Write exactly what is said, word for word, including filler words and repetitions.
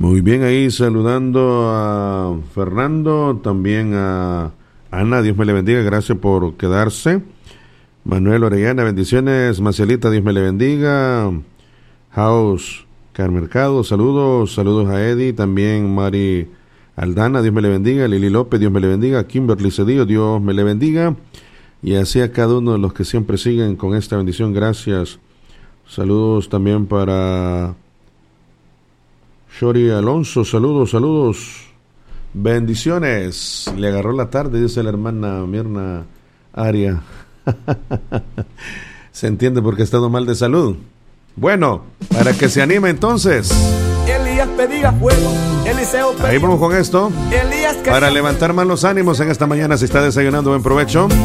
Muy bien, ahí saludando a Fernando, también a Ana, Dios me le bendiga, gracias por quedarse. Manuel Orellana, bendiciones. Macielita, Dios me le bendiga. House Carmercado, saludos, saludos a Eddie, también Mari Aldana, Dios me le bendiga. Lili López, Dios me le bendiga. Kimberly Cedillo, Dios me le bendiga. Y así a cada uno de los que siempre siguen con esta bendición, gracias. Saludos también para Shori Alonso, saludos, saludos. Bendiciones. Le agarró la tarde, dice la hermana Mirna Aria. Se entiende porque ha estado mal de salud. Bueno, para que se anime entonces. Elías pedía fuego, Eliseo pedía. Ahí vamos con esto. Elías para levantar más los ánimos en esta mañana. Si está desayunando, buen provecho.